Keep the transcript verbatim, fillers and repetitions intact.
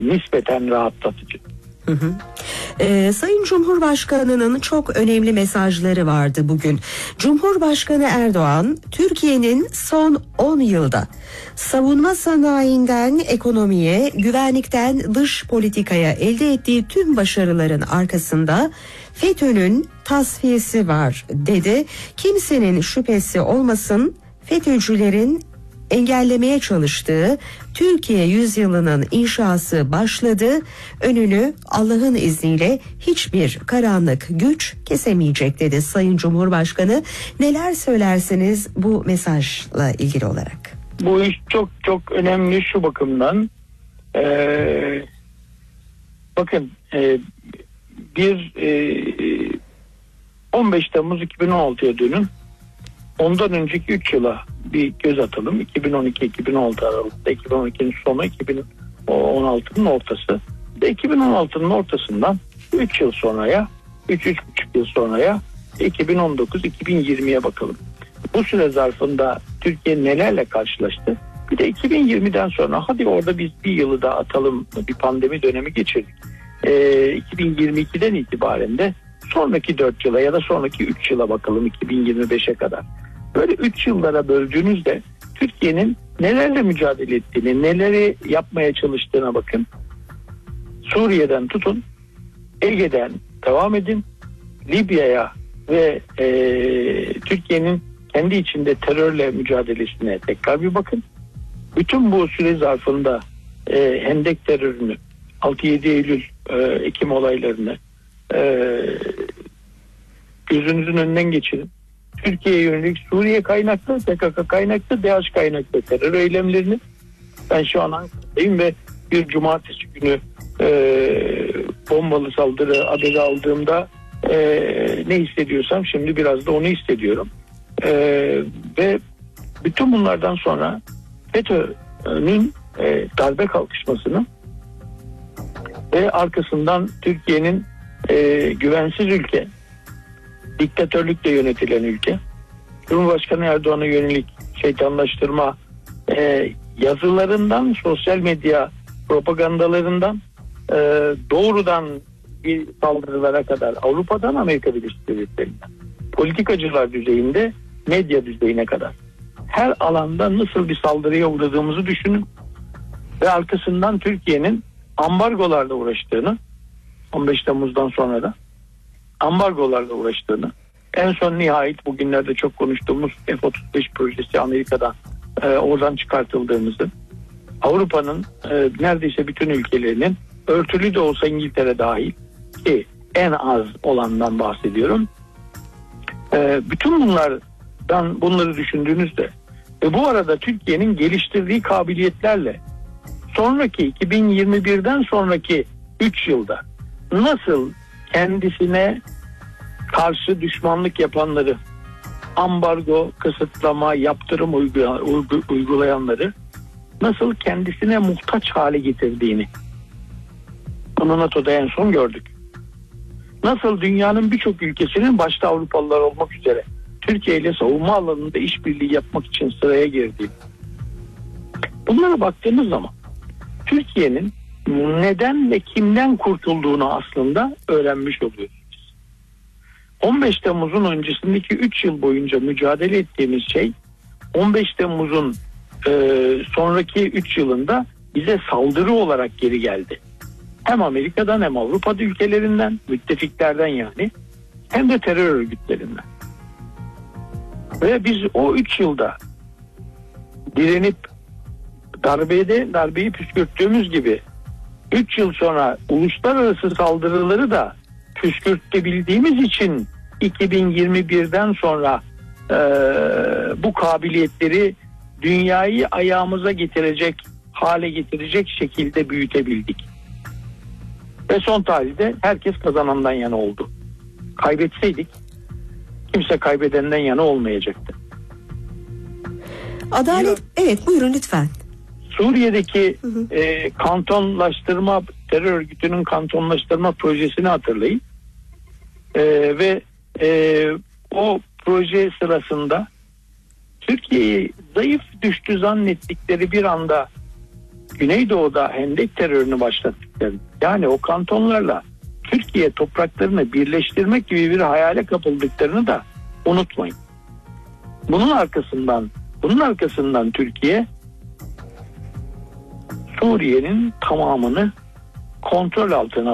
nispeten rahatlatıcı. Hı hı. Ee, Sayın Cumhurbaşkanı'nın çok önemli mesajları vardı bugün. Cumhurbaşkanı Erdoğan, Türkiye'nin son on yılda savunma sanayinden ekonomiye, güvenlikten dış politikaya elde ettiği tüm başarıların arkasında FETÖ'nün tasfiyesi var dedi. Kimsenin şüphesi olmasın, FETÖ'cülerin engellemeye çalıştığı Türkiye yüzyılının inşası başladı. Önünü Allah'ın izniyle hiçbir karanlık güç kesemeyecek dedi Sayın Cumhurbaşkanı. Neler söylersiniz bu mesajla ilgili olarak? Bu iş çok çok önemli şu bakımdan. Ee, bakın e, bir e, on beş Temmuz iki bin on altıya dönün. Ondan önceki üç yıla bir göz atalım. iki bin on iki iki bin on altı aralıkta, iki bin on ikinin sonu, iki bin on altının ortası. iki bin on altının ortasından üç yıl sonraya, üç üç buçuk yıl sonraya iki bin on dokuz iki bin yirmiye bakalım. Bu süre zarfında Türkiye nelerle karşılaştı? Bir de iki bin yirmiden sonra hadi orada biz bir yılı da atalım, bir pandemi dönemi geçirdik. Ee, iki bin yirmi ikiden itibaren de sonraki dört yıla ya da sonraki üç yıla bakalım, iki bin yirmi beşe kadar. Böyle üç yıllara böldüğünüzde Türkiye'nin nelerle mücadele ettiğini, neleri yapmaya çalıştığına bakın. Suriye'den tutun, Ege'den devam edin, Libya'ya ve e, Türkiye'nin kendi içinde terörle mücadelesine tekrar bir bakın. Bütün bu süre zarfında e, Hendek terörünü, altı yedi Eylül e, Ekim olaylarını e, gözünüzün önünden geçirin. Türkiye'ye yönelik Suriye kaynaklı, P K K kaynaklı, DAEŞ kaynaklı terör eylemlerini, ben şu an Ankara'dayım ve bir cumartesi günü e, bombalı saldırı haberi aldığımda e, ne hissediyorsam şimdi biraz da onu hissediyorum. E, ve bütün bunlardan sonra FETÖ'nün e, darbe kalkışmasını ve arkasından Türkiye'nin e, güvensiz ülke, diktatörlükle yönetilen ülke, Cumhurbaşkanı Erdoğan'a yönelik şeytanlaştırma e, yazılarından, sosyal medya propagandalarından e, doğrudan bir saldırılara kadar, Avrupa'dan Amerika Birleşik Devletleri'nden, politikacılar düzeyinde medya düzeyine kadar her alanda nasıl bir saldırıya uğradığımızı düşünün ve arkasından Türkiye'nin ambargolarla uğraştığını, on beş Temmuz'dan sonra da ambargolarla uğraştığını, en son nihayet bugünlerde çok konuştuğumuz F otuz beş projesi Amerika'dan e, oradan çıkartıldığımızı, Avrupa'nın e, neredeyse bütün ülkelerinin, örtülü de olsa İngiltere dahil ki en az olandan bahsediyorum, e, bütün bunlardan bunları düşündüğünüzde ve bu arada Türkiye'nin geliştirdiği kabiliyetlerle sonraki iki bin yirmi birden sonraki üç yılda nasıl kendisine karşı düşmanlık yapanları, ambargo, kısıtlama, yaptırım uygulayanları nasıl kendisine muhtaç hale getirdiğini bunu NATO'da en son gördük. Nasıl dünyanın birçok ülkesinin, başta Avrupalılar olmak üzere, Türkiye ile savunma alanında işbirliği yapmak için sıraya girdiğini. Bunlara baktığımız zaman Türkiye'nin neden ve kimden kurtulduğunu aslında öğrenmiş oluyoruz. on beş Temmuz'un öncesindeki üç yıl boyunca mücadele ettiğimiz şey on beş Temmuz'un e, sonraki üç yılında bize saldırı olarak geri geldi. Hem Amerika'dan hem Avrupa ülkelerinden, müttefiklerden yani, hem de terör örgütlerinden. Ve biz o üç yılda direnip darbede darbeyi püskürttüğümüz gibi üç yıl sonra uluslararası saldırıları da püskürtebildiğimiz için iki bin yirmi birden sonra e, bu kabiliyetleri dünyayı ayağımıza getirecek hale getirecek şekilde büyütebildik. Ve son tarihte herkes kazanandan yana oldu. Kaybetseydik kimse kaybedenden yana olmayacaktı. Adalet, evet buyurun lütfen. Suriye'deki hı hı. E, kantonlaştırma, terör örgütünün kantonlaştırma projesini hatırlayın. E, ve e, o proje sırasında Türkiye'yi zayıf düştü zannettikleri bir anda Güneydoğu'da Hendek terörünü başlattıklarını, yani o kantonlarla Türkiye topraklarını birleştirmek gibi bir hayale kapıldıklarını da unutmayın. Bunun arkasından bunun arkasından Türkiye Suriye'nin tamamını kontrol altına